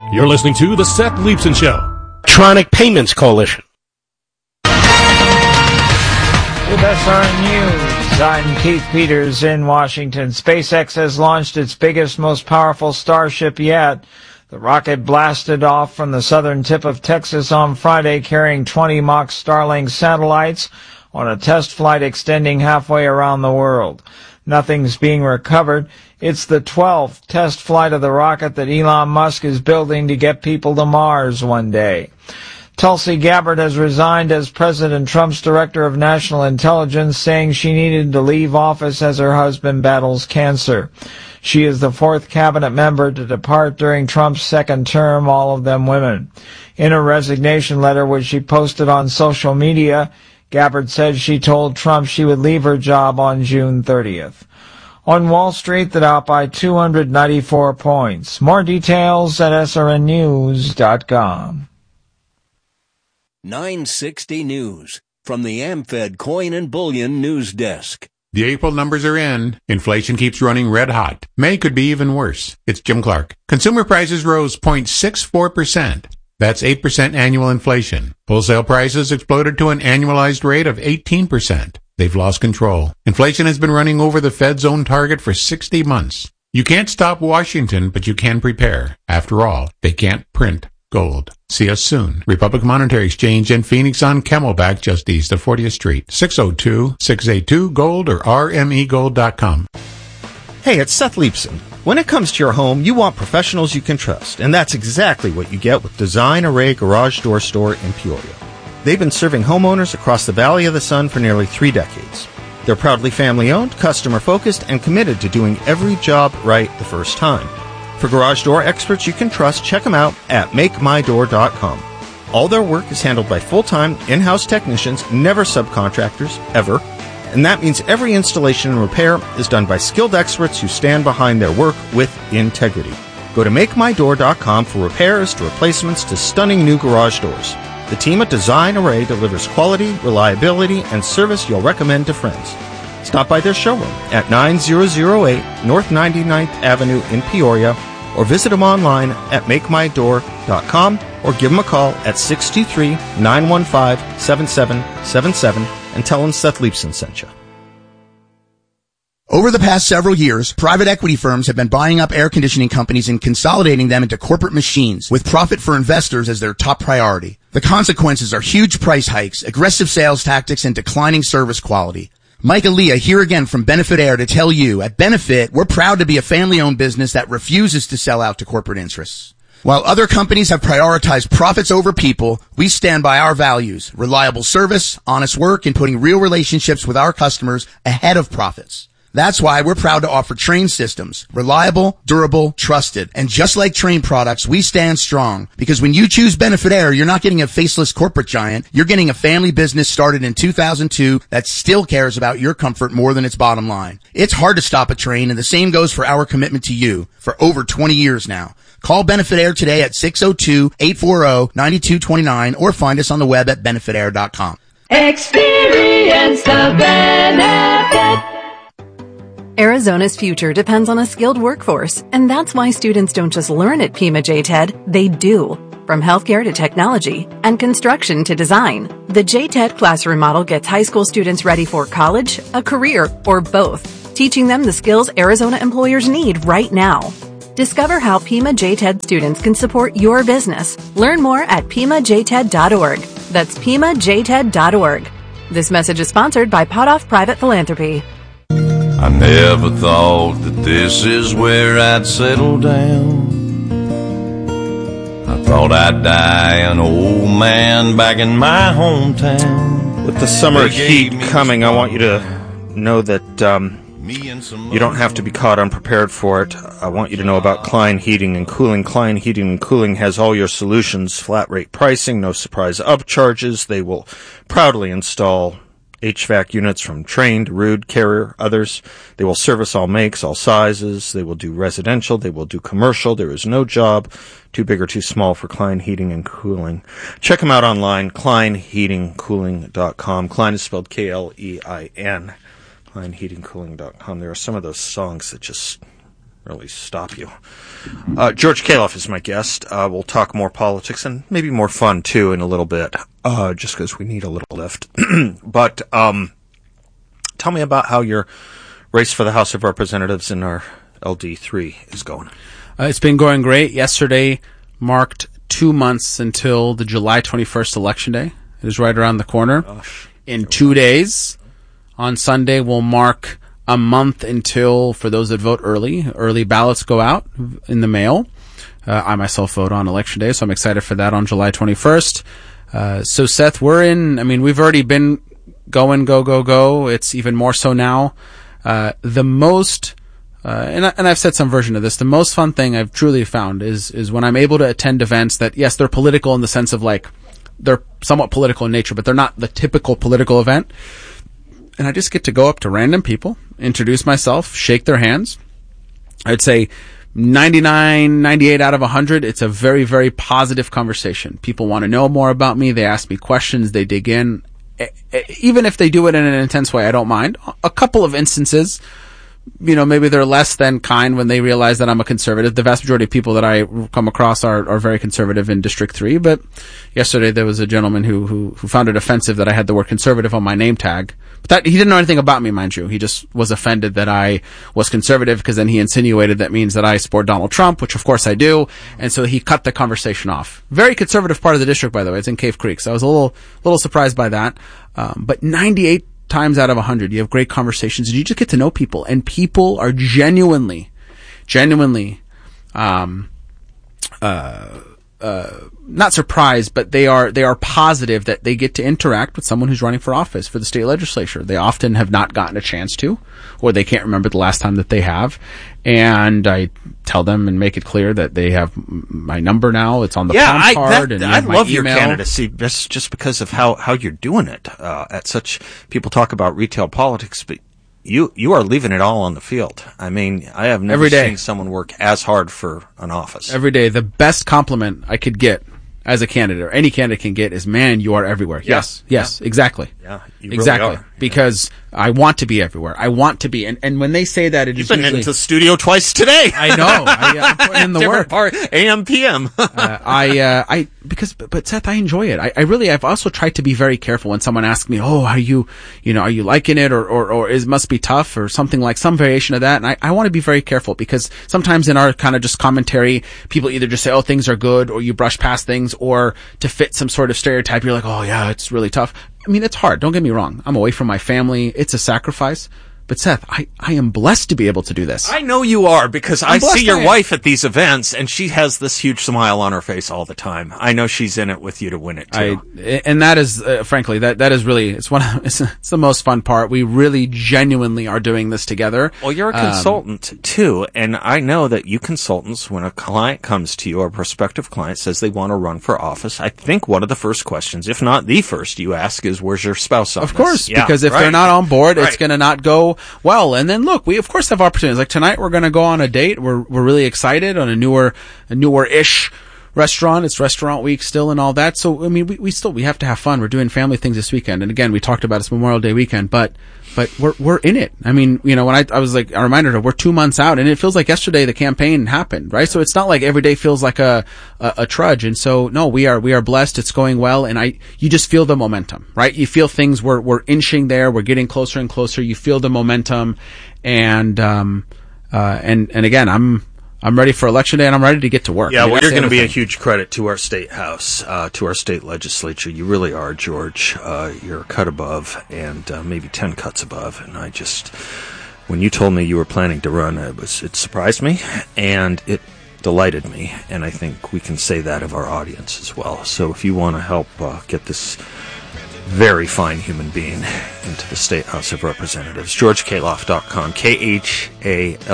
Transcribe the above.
You're listening to The Seth Leibsohn Show. Electronic Payments Coalition. With SRN News, I'm Keith Peters in Washington. SpaceX has launched its biggest, most powerful Starship yet. The rocket blasted off from the southern tip of Texas on Friday, carrying 20 mock Starlink satellites on a test flight extending halfway around the world. Nothing's being recovered. It's the 12th test flight of the rocket that Elon Musk is building to get people to Mars one day. Tulsi Gabbard has resigned as President Trump's Director of National Intelligence, saying she needed to leave office as her husband battles cancer. She is the fourth cabinet member to depart during Trump's second term, all of them women. In a resignation letter which she posted on social media, Gabbard said she told Trump she would leave her job on June 30th. On Wall Street, the Dow by 294 points. More details at srnnews.com. 960 News from the AmFed Coin and Bullion News Desk. The April numbers are in. Inflation keeps running red hot. May could be even worse. It's Jim Clark. Consumer prices rose 0.64%. That's 8% annual inflation. Wholesale prices exploded to an annualized rate of 18%. They've lost control. Inflation has been running over the Fed's own target for 60 months. You can't stop Washington, but you can prepare. After all, they can't print gold. See us soon. Republic Monetary Exchange in Phoenix on Camelback, just east of 40th Street. 602-682-GOLD or rmegold.com. Hey, it's Seth Leibsohn. When it comes to your home, you want professionals you can trust, and that's exactly what you get with Design Array Garage Door Store in Peoria. They've been serving homeowners across the Valley of the Sun for nearly 3 decades. They're proudly family-owned, customer-focused, and committed to doing every job right the first time. For garage door experts you can trust, check them out at MakeMyDoor.com. All their work is handled by full-time, in-house technicians, never subcontractors, ever. And that means every installation and repair is done by skilled experts who stand behind their work with integrity. Go to MakeMyDoor.com for repairs to replacements to stunning new garage doors. The team at Design Array delivers quality, reliability, and service you'll recommend to friends. Stop by their showroom at 9008 North 99th Avenue in Peoria, or visit them online at MakeMyDoor.com, or give them a call at 623-915-7777 and tell them Seth Leibsohn sent you. Over the past several years, private equity firms have been buying up air conditioning companies and consolidating them into corporate machines, with profit for investors as their top priority. The consequences are huge price hikes, aggressive sales tactics, and declining service quality. Mike Aaliyah here again from Benefit Air to tell you, at Benefit, we're proud to be a family-owned business that refuses to sell out to corporate interests. While other companies have prioritized profits over people, we stand by our values: reliable service, honest work, and putting real relationships with our customers ahead of profits. That's why we're proud to offer Trane systems. Reliable, durable, trusted. And just like Trane products, we stand strong. Because when you choose Benefit Air, you're not getting a faceless corporate giant. You're getting a family business started in 2002 that still cares about your comfort more than its bottom line. It's hard to stop a Trane, and the same goes for our commitment to you for over 20 years now. Call Benefit Air today at 602-840-9229 or find us on the web at benefitair.com. Experience the benefit. Arizona's future depends on a skilled workforce, and that's why students don't just learn at Pima JTED, they do. From healthcare to technology and construction to design, the JTED classroom model gets high school students ready for college, a career, or both, teaching them the skills Arizona employers need right now. Discover how Pima JTED students can support your business. Learn more at PimaJTED.org. That's PimaJTED.org. This message is sponsored by Potoff Private Philanthropy. I never thought that this is where I'd settle down. I thought I'd die an old man back in my hometown. With the summer heat coming, I want you to know that you don't have to be caught unprepared for it. I want you to know about Klein Heating and Cooling. Klein Heating and Cooling has all your solutions, flat rate pricing, no surprise upcharges. They will proudly install HVAC units from Trane to Ruud, Carrier, others. They will service all makes, all sizes. They will do residential. They will do commercial. There is no job too big or too small for Klein Heating and Cooling. Check them out online, kleinheatingcooling.com. Klein is spelled K-L-E-I-N. kleinheatingcooling.com. There are some of those songs that just really stop you. George Kaloff is my guest. We'll talk more politics and maybe more fun, too, in a little bit, just because we need a little lift. But tell me about how your race for the House of Representatives in our LD3 is going. It's been going great. Yesterday marked 2 months until the July 21st Election Day. It is right around the corner. Gosh. In 2 days, on Sunday, will mark a month until, for those that vote early ballots go out in the mail. I myself vote on Election Day, so I'm excited for that on July 21st. So, Seth, we've already been going, go. It's even more so now. The most, and I've said some version of this, the most fun thing I've truly found is when I'm able to attend events that, yes, they're political in the sense of like, they're somewhat political in nature, but they're not the typical political event. And I just get to go up to random people, introduce myself, shake their hands. I'd say 99, 98 out of 100, it's a very, very positive conversation. People want to know more about me. They ask me questions. They dig in. Even if they do it in an intense way, I don't mind. A couple of instances, maybe they're less than kind when they realize that I'm a conservative. The vast majority of people that I come across are very conservative in District 3. But yesterday there was a gentleman who found it offensive that I had the word conservative on my name tag. But that, he didn't know anything about me, mind you. He just was offended that I was conservative because then he insinuated that means that I support Donald Trump, which of course I do. And so he cut the conversation off. Very conservative part of the district, by the way. It's in Cave Creek. So I was a little surprised by that. But 98 times out of 100, you have great conversations and you just get to know people, and people are genuinely, not surprised, but they are positive that they get to interact with someone who's running for office for the state legislature. They often have not gotten a chance to, or they can't remember the last time that they have. And I tell them and make it clear that they have my number now. It's on the palm card. I love your candidacy just because of how you're doing it. People talk about retail politics, but you are leaving it all on the field. I mean, I have never seen someone work as hard for an office. Every day. The best compliment I could get as a candidate, or any candidate can get, is, man, you are everywhere. Yeah. Yes, exactly. Yeah, you exactly. Really are. Because I want to be everywhere. I want to be. And when they say that, You've been into the studio twice today. I know. I'm putting in the work. AM, PM. But Seth, I enjoy it. I've also tried to be very careful when someone asks me, oh, are you liking it, or it must be tough, or something like some variation of that. And I want to be very careful, because sometimes in our kind of just commentary, people either just say, oh, things are good, or you brush past things, or to fit some sort of stereotype, you're like, oh yeah, it's really tough. I mean, it's hard. Don't get me wrong. I'm away from my family. It's a sacrifice. But Seth, I am blessed to be able to do this. I know you are, because I see your wife at these events, and she has this huge smile on her face all the time. I know she's in it with you to win it too. And that is, frankly, that is really, it's the most fun part. We really genuinely are doing this together. Well, you're a consultant too, and I know that you consultants, when a client comes to you, or a prospective client says they want to run for office, I think one of the first questions, if not the first, you ask is, where's your spouse on this? Of course, because if they're not on board, it's going to not go well. And then look, we of course have opportunities. Like tonight, we're going to go on a date. We're really excited on a newer-ish restaurant. It's restaurant week still and all that. So I mean, we have to have fun. We're doing family things this weekend. And again, we talked about it's Memorial Day weekend, but we're in it. I mean, when I was like, I reminded her, we're 2 months out, and it feels like yesterday the campaign happened, right? So it's not like every day feels like a trudge. And so no, we are blessed. It's going well. And you just feel the momentum, right? You feel things, we're inching there. We're getting closer and closer. You feel the momentum. And again, I'm ready for Election Day, and I'm ready to get to work. Yeah, well, you're going to be a huge credit to our state house, to our state legislature. You really are, George. You're a cut above, and maybe 10 cuts above. And when you told me you were planning to run, it surprised me, and it delighted me. And I think we can say that of our audience as well. So if you want to help get this very fine human being into the State House of Representatives, GeorgeKaloff.com, KHAL.